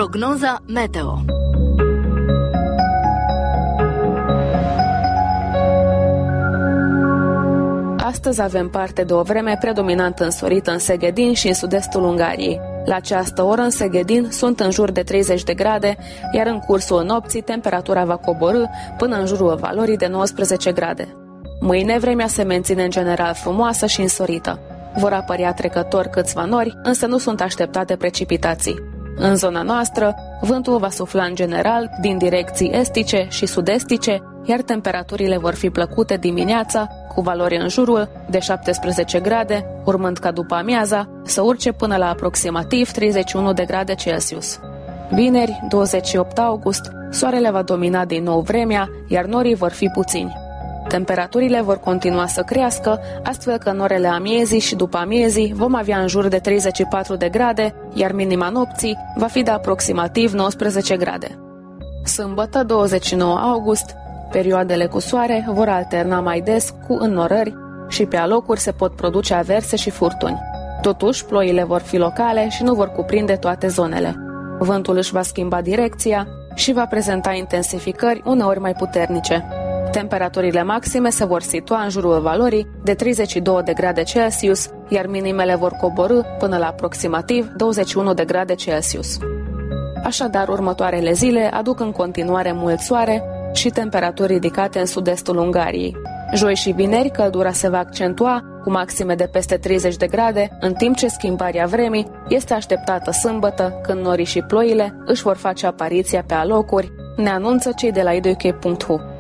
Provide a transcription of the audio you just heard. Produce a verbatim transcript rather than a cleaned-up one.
Prognoza meteo. Astăzi avem parte de o vreme predominant însorită în Seghedin și în sud-estul Ungariei. La această oră în Seghedin sunt în jur de treizeci de grade, iar în cursul nopții temperatura va coborî până în jurul valorii de nouăsprezece grade. Mâine vremea se menține în general frumoasă și însorită. Vor apărea trecător câțiva nori, însă nu sunt așteptate precipitații. În zona noastră, vântul va sufla în general din direcții estice și sud-estice, iar temperaturile vor fi plăcute dimineața, cu valori în jurul de șaptesprezece grade, urmând ca după amiaza să urce până la aproximativ treizeci și unu de grade Celsius. Vineri, douăzeci și opt august, soarele va domina din nou vremea, iar norii vor fi puțini. Temperaturile vor continua să crească, astfel că în orele amiezii și după amiezii vom avea în jur de treizeci și patru de grade, iar minima nopții va fi de aproximativ nouăsprezece grade. Sâmbătă, douăzeci și nouă august, perioadele cu soare vor alterna mai des cu înnorări și pe alocuri se pot produce averse și furtuni. Totuși, ploile vor fi locale și nu vor cuprinde toate zonele. Vântul își va schimba direcția și va prezenta intensificări uneori mai puternice. Temperaturile maxime se vor situa în jurul valorii de treizeci și două de grade Celsius, iar minimele vor coborî până la aproximativ douăzeci și unu de grade Celsius. Așadar, următoarele zile aduc în continuare mult soare și temperaturi ridicate în sud-estul Ungariei. Joi și vineri căldura se va accentua cu maxime de peste treizeci de grade, în timp ce schimbarea vremii este așteptată sâmbătă, când norii și ploile își vor face apariția pe alocuri, ne anunță cei de la idoche punct hu.